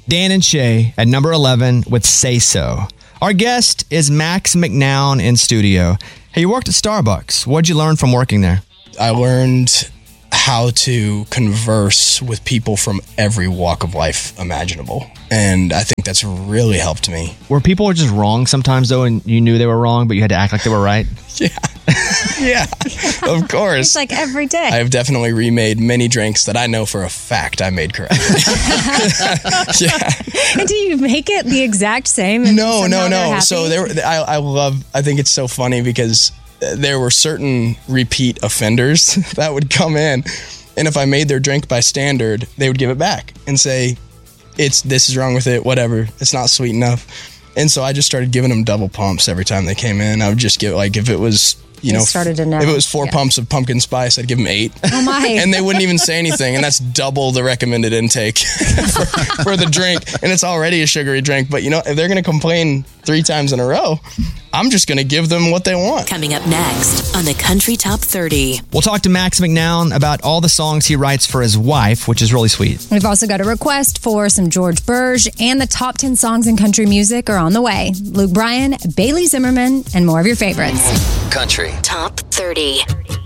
Dan and Shay at number 11 with Say So. Our guest is Max McNown in studio. Hey, you worked at Starbucks. What'd you learn from working there? I learned how to converse with people from every walk of life imaginable. And I think that's really helped me. Where people are just wrong sometimes, though, and you knew they were wrong, but you had to act like they were right? Yeah. Yeah, of course. It's like every day. I've definitely remade many drinks that I know for a fact I made correctly. Yeah. And do you make it the exact same? No. So I think it's so funny because there were certain repeat offenders that would come in, and if I made their drink by standard, they would give it back and say, this is wrong with it, whatever, it's not sweet enough. And so I just started giving them double pumps every time they came in. I would just give, like, if it was, if it was 4 pumps of pumpkin spice, I'd give them 8. Oh my. And they wouldn't even say anything. And that's double the recommended intake for the drink. And it's already a sugary drink. But, if they're going to complain 3 times in a row, I'm just going to give them what they want. Coming up next on the Country Top 30. We'll talk to Max McNown about all the songs he writes for his wife, which is really sweet. We've also got a request for some George Burge, and the top 10 songs in country music are on the way. Luke Bryan, Bailey Zimmerman, and more of your favorites. Country Top 30.